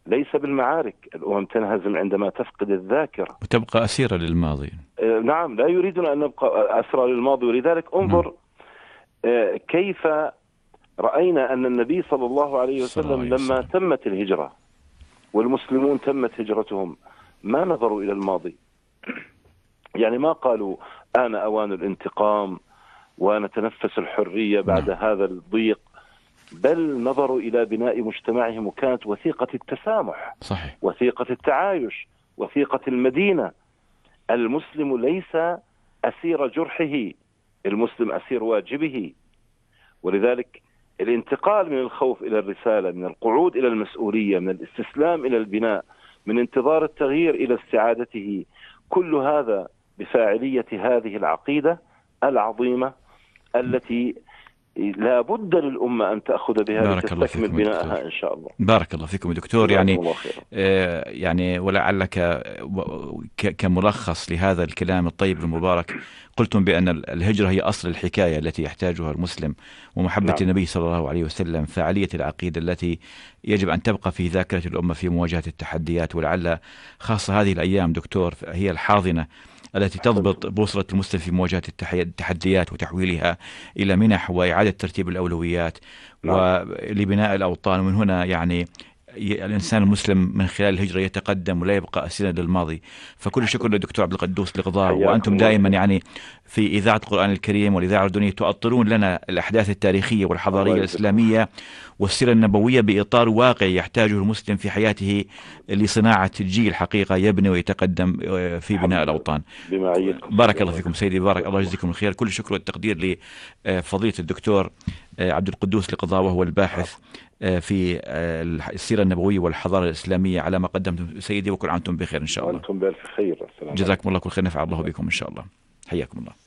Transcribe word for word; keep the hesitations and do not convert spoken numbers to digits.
ليس بالمعارك. الأمم تنهزم عندما تفقد الذاكرة وتبقى أسيرة للماضي. نعم، لا يريدون أن نبقى أسرى للماضي. ولذلك انظر كيف رأينا أن النبي صلى الله عليه وسلم لما تمت الهجرة والمسلمون تمت هجرتهم ما نظروا إلى الماضي. يعني ما قالوا آن أوان الانتقام ونتنفس الحرية بعد نعم. هذا الضيق، بل نظروا إلى بناء مجتمعهم، وكانت وثيقة التسامح صحيح. وثيقة التعايش، وثيقة المدينة. المسلم ليس أسير جرحه، المسلم أسير واجبه. ولذلك الانتقال من الخوف إلى الرسالة، من القعود إلى المسؤولية، من الاستسلام إلى البناء، من انتظار التغيير إلى استعادته، كل هذا بفاعلية هذه العقيدة العظيمة التي لا بد للأمة أن تأخذ بها لتستكمل بناءها إن شاء الله. بارك الله فيكم دكتور. يعني آه يعني ولعلك كملخص لهذا الكلام الطيب المبارك، قلتم بأن الهجرة هي أصل الحكاية التي يحتاجها المسلم، ومحبة نعم. النبي صلى الله عليه وسلم، فعالية العقيدة التي يجب أن تبقى في ذاكرة الأمة في مواجهة التحديات. ولعل خاصة هذه الأيام دكتور هي الحاضنة التي تضبط بوصلة المسلم في مواجهة التحديات وتحويلها إلى منح وإعادة ترتيب الأولويات نعم. ولبناء الأوطان. ومن هنا يعني الإنسان المسلم من خلال الهجرة يتقدم ولا يبقى أسيرا للماضي. فكل شكر للدكتور عبد القدوس القضاء، وأنتم دائما يعني في إذاعة القرآن الكريم والإذاعة الأردنية تؤطرون لنا الأحداث التاريخية والحضارية الإسلامية والسيرة النبوية بإطار واقعي يحتاجه المسلم في حياته لصناعة جيل حقيقة يبني ويتقدم في بناء الأوطان. بارك الله فيكم سيدي، بارك الله يجزيكم الخير. كل شكر والتقدير لفضيلة الدكتور عبد القدوس القضاء، وهو الباحث في السيرة النبوية والحضارة الإسلامية، على ما قدمتم سيدي، وكل عام وانتم بخير إن شاء الله. وأنتم بألف خير. جزاكم الله كل خير، نفع الله بكم إن شاء الله. حياكم الله.